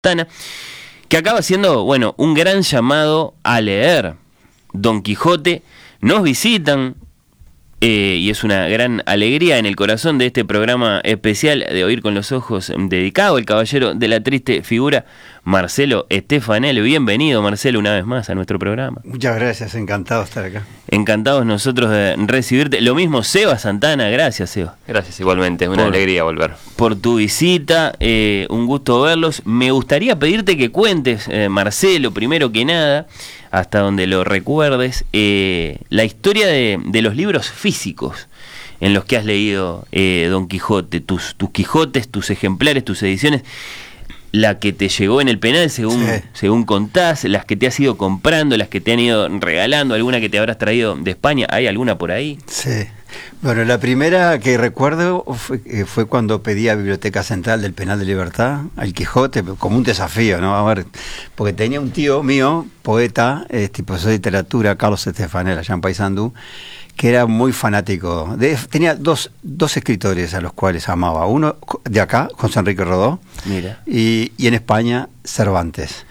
Santana, que acaba siendo, bueno, un gran llamado a leer Don Quijote. Nos visitan y es una gran alegría en el corazón de este programa especial de Oír con los Ojos, dedicado al caballero de la triste figura, Marcelo Stefanelli. Bienvenido, Marcelo, una vez más a nuestro programa. Muchas gracias, encantado de estar acá. Encantados nosotros de recibirte. Lo mismo Seba Santana, gracias, Seba. Gracias, igualmente, una alegría volver. Por tu visita, un gusto verlos. Me gustaría pedirte que cuentes, Marcelo, primero que nada, hasta donde lo recuerdes, la historia de los libros físicos en los que has leído Don Quijote, tus Quijotes, tus ejemplares, tus ediciones, la que te llegó en el penal según contás, las que te has ido comprando, las que te han ido regalando, alguna que te habrás traído de España. ¿Hay alguna por ahí? Sí. Bueno, la primera que recuerdo fue cuando pedí a Biblioteca Central del Penal de Libertad al Quijote, como un desafío, ¿no? A ver, porque tenía un tío mío, poeta, profesor de literatura, Carlos Stefanelli, allá en Paysandú, que era muy fanático. Tenía dos escritores a los cuales amaba. Uno de acá, José Enrique Rodó, mira, y en España, Cervantes.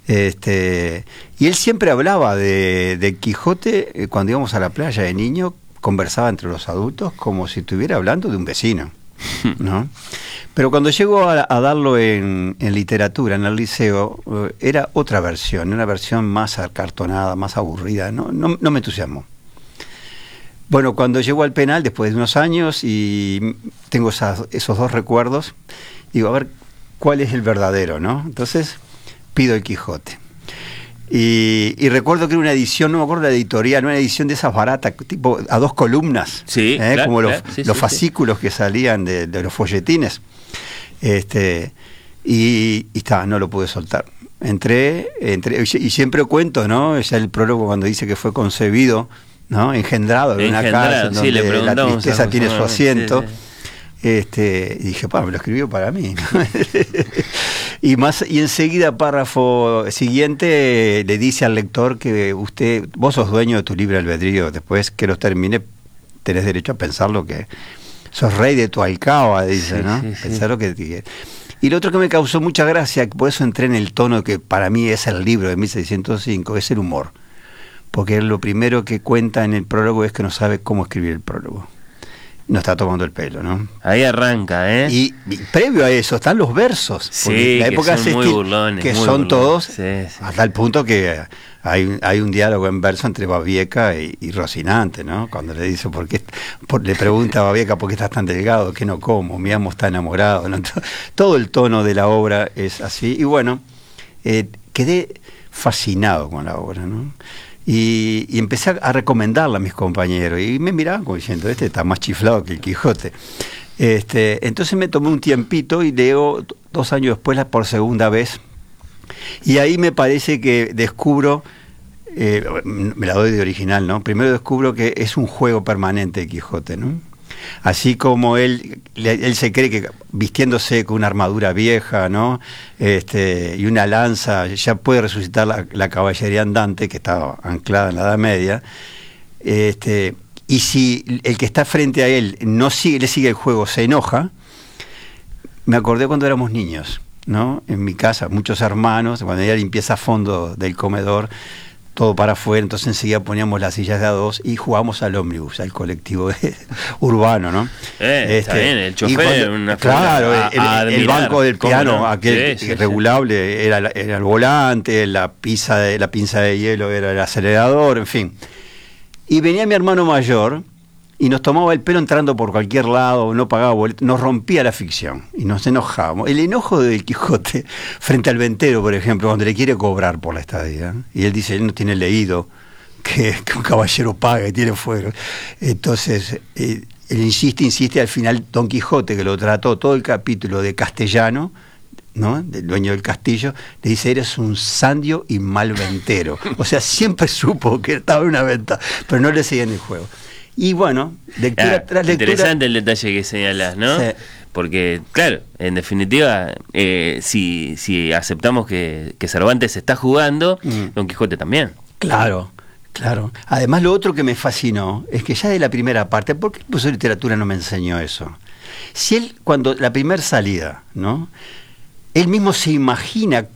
Y él siempre hablaba de Quijote cuando íbamos a la playa de niño, conversaba entre los adultos como si estuviera hablando de un vecino, ¿no? Pero cuando llegó a darlo en literatura, en el liceo, era otra versión, una versión más acartonada, más aburrida, no me entusiasmó. Bueno, cuando llegó al penal, después de unos años, y tengo esos dos recuerdos, digo, a ver, ¿cuál es el verdadero, no? Entonces, pido el Quijote. Y recuerdo que era una edición, no me acuerdo la editorial, una edición de esas baratas, tipo a 2 columnas, sí, claro, como claro, los fascículos que salían de los folletines. Y no lo pude soltar. Entré, y siempre cuento, ¿no? Es el prólogo cuando dice que fue concebido, ¿no? Engendrado en una casa donde la tristeza tiene su asiento. Sí, sí. Y dije, me lo escribió para mí, ¿no? y enseguida, párrafo siguiente, le dice al lector que vos sos dueño de tu libre albedrío. Después que los termine, tenés derecho a pensar lo que sos, rey de tu alcaba, dice, ¿no? Sí, pensar lo que te... Y lo otro que me causó mucha gracia, por eso entré en el tono que para mí es el libro de 1605, es el humor. Porque lo primero que cuenta en el prólogo es que no sabe cómo escribir el prólogo. No está tomando el pelo, ¿no? Ahí arranca, ¿eh? Y previo a eso están los versos. Sí, la época que son muy burlones. Que muy son burlones. Todos, sí. Hasta el punto que hay un diálogo en verso entre Babieca y Rocinante, ¿no? Cuando le dice, le pregunta a Babieca, ¿por qué estás tan delgado? ¿Qué no como? Mi amo está enamorado, ¿no? Todo el tono de la obra es así. Y bueno, quedé fascinado con la obra, ¿no? Y empecé a recomendarla a mis compañeros y me miraban como diciendo, este está más chiflado que el Quijote. Entonces me tomé un tiempito y leo 2 años después por segunda vez, y ahí me parece que descubro, me la doy de original, ¿no? Primero descubro que es un juego permanente el Quijote, ¿no? Así como él se cree que vistiéndose con una armadura vieja, ¿no? Y una lanza, ya puede resucitar la caballería andante que estaba anclada en la Edad Media. Y si el que está frente a él le sigue el juego, se enoja. Me acordé cuando éramos niños, ¿no? En mi casa, muchos hermanos, cuando había limpieza a fondo del comedor, todo para afuera, entonces enseguida poníamos las sillas de A2 y jugábamos al ómnibus, al colectivo urbano, ¿no? Está bien, el chofer, claro, el banco del piano, no? aquel regulable, era el volante, la pinza de hielo era el acelerador, en fin. Y venía mi hermano mayor y nos tomaba el pelo entrando por cualquier lado, no pagaba boleto, nos rompía la ficción y nos enojábamos. El enojo del Quijote frente al ventero, por ejemplo, cuando le quiere cobrar por la estadía, ¿no? Y él dice, él no tiene leído que un caballero paga y tiene fuego. Entonces, él insiste, al final Don Quijote, que lo trató todo el capítulo de castellano, ¿no? Del dueño del castillo, le dice, eres un sandio y mal ventero. O sea, siempre supo que estaba en una venta, pero no le seguían el juego. Y bueno, lectura tras lectura. Interesante el detalle que señalás, ¿no? Sí. Porque, claro, en definitiva, si aceptamos que Cervantes está jugando, Don Quijote también. Claro. Además, lo otro que me fascinó es que ya de la primera parte, ¿por qué el profesor de literatura no me enseñó eso? Si él, cuando la primera salida, ¿no? él mismo se imagina